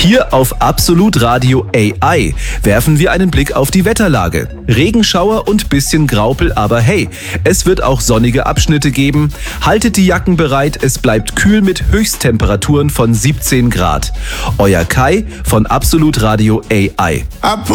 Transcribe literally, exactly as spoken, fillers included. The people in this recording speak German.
Hier auf Absolut Radio A I werfen wir einen Blick auf die Wetterlage. Regenschauer und bisschen Graupel, aber hey, es wird auch sonnige Abschnitte geben. Haltet die Jacken bereit, es bleibt kühl mit Höchsttemperaturen von siebzehn Grad. Euer Kai von Absolut Radio A I.